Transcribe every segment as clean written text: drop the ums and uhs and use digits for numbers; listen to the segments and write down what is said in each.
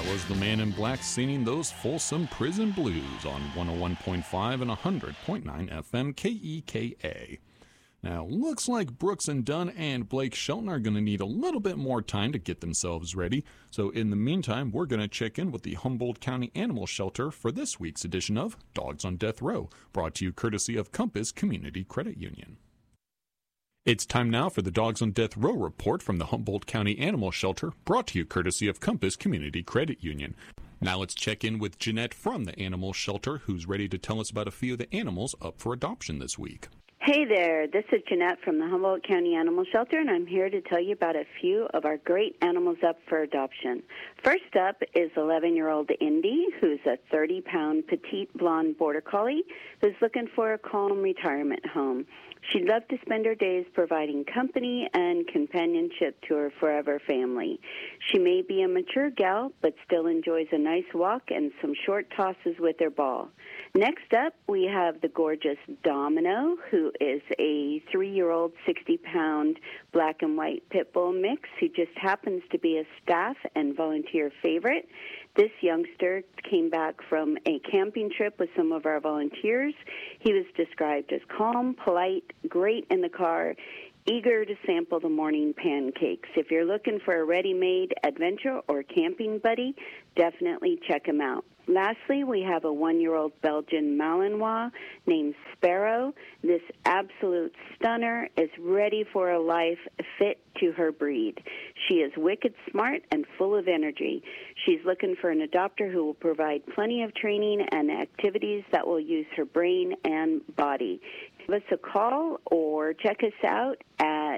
was the Man in Black singing those Folsom Prison Blues on 101.5 and 100.9 FM KEKA. Now, looks like Brooks and Dunn and Blake Shelton are going to need a little bit more time to get themselves ready. So in the meantime, we're going to check in with the Humboldt County Animal Shelter for this week's edition of Dogs on Death Row, brought to you courtesy of Compass Community Credit Union. It's time now for the Dogs on Death Row report from the Humboldt County Animal Shelter, brought to you courtesy of Compass Community Credit Union. Now let's check in with Jeanette from the Animal Shelter, who's ready to tell us about a few of the animals up for adoption this week. Hey there, this is Jeanette from the Humboldt County Animal Shelter, and I'm here to tell you about a few of our great animals up for adoption. First up is 11-year-old Indy, who's a 30-pound petite blonde border collie who's looking for a calm retirement home. She'd love to spend her days providing company and companionship to her forever family. She may be a mature gal, but still enjoys a nice walk and some short tosses with her ball. Next up, we have the gorgeous Domino, who is a 3-year-old, 60-pound black and white pit bull mix who just happens to be a staff and volunteer favorite. This youngster came back from a camping trip with some of our volunteers. He was described as calm, polite, great in the car, eager to sample the morning pancakes. If you're looking for a ready-made adventure or camping buddy, definitely check him out. Lastly, we have a 1-year-old Belgian Malinois named Sparrow. This absolute stunner is ready for a life fit to her breed. She is wicked smart and full of energy. She's looking for an adopter who will provide plenty of training and activities that will use her brain and body. Give us a call or check us out at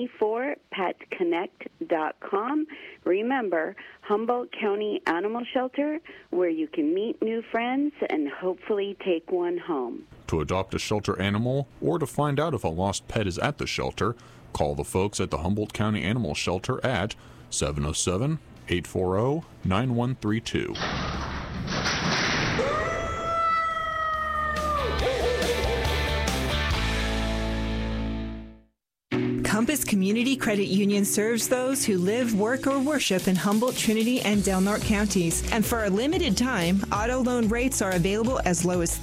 24petconnect.com. Remember, Humboldt County Animal Shelter, where you can meet new friends and hopefully take one home. To adopt a shelter animal or to find out if a lost pet is at the shelter, call the folks at the Humboldt County Animal Shelter at 707-840-9132. Compass Community Credit Union serves those who live, work, or worship in Humboldt, Trinity, and Del Norte counties. And for a limited time, auto loan rates are available as low as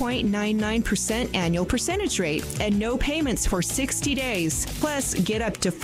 3.99% annual percentage rate and no payments for 60 days. Plus, get up to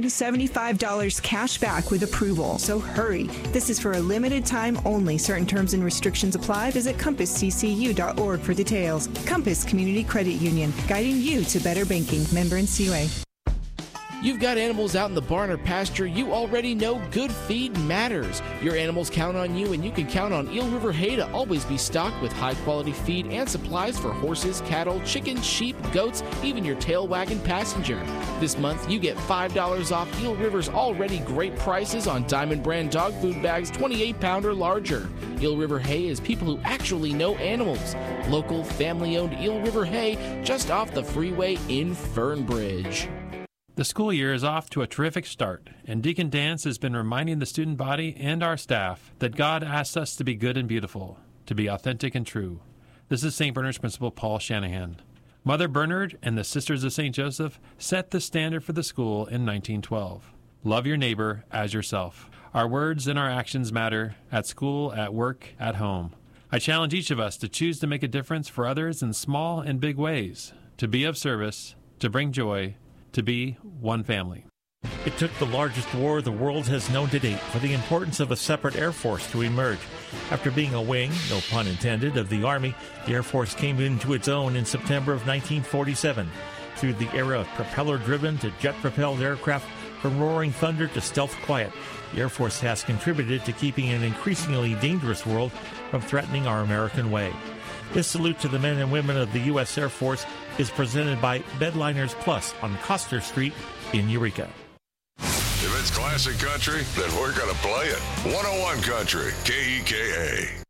$475 cash back with approval. So hurry. This is for a limited time only. Certain terms and restrictions apply. Visit compassccu.org for details. Compass Community Credit Union, guiding you to better banking. Member NCUA. You've got animals out in the barn or pasture. You already know good feed matters. Your animals count on you, and you can count on Eel River Hay to always be stocked with high-quality feed and supplies for horses, cattle, chickens, sheep, goats, even your tail wagging passenger. This month, you get $5 off Eel River's already great prices on Diamond brand dog food bags 28-pound or larger. Eel River Hay is people who actually know animals. Local, family-owned Eel River Hay just off the freeway in Fernbridge. The school year is off to a terrific start, and Deacon Dance has been reminding the student body and our staff that God asks us to be good and beautiful, to be authentic and true. This is St. Bernard's Principal Paul Shanahan. Mother Bernard and the Sisters of St. Joseph set the standard for the school in 1912. Love your neighbor as yourself. Our words and our actions matter at school, at work, at home. I challenge each of us to choose to make a difference for others in small and big ways, to be of service, to bring joy, to be one family. It took the largest war the world has known to date for the importance of a separate Air Force to emerge. After being a wing, no pun intended, of the Army, the Air Force came into its own in September of 1947. Through the era of propeller-driven to jet-propelled aircraft, from roaring thunder to stealth quiet, the Air Force has contributed to keeping an increasingly dangerous world from threatening our American way. This salute to the men and women of the U.S. Air Force is presented by Bedliners Plus on Coster Street in Eureka. If it's classic country, then we're going to play it. 101 Country, KEKA.